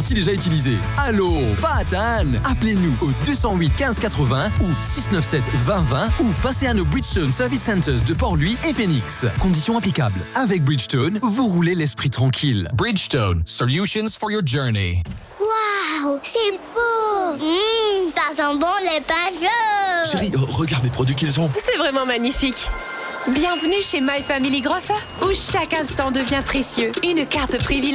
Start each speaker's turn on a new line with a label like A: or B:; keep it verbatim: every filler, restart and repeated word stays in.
A: partie déjà utilisée. Allô, Patane. Appelez-nous au deux cent huit quinze quatre-vingts ou six neuf sept vingt vingt ou passez à nos Bridgestone Service Centers de Port-Louis et Phoenix. Conditions applicables. Avec Bridgestone, vous roulez l'esprit tranquille.
B: Bridgestone, solutions for your journey.
C: Waouh, c'est beau. Mmh, ça sent bon les pavés.
D: Chérie, oh, regarde les produits qu'ils ont.
E: C'est vraiment magnifique. Bienvenue chez My Family Grocer, où chaque instant devient précieux. Une carte privilégiée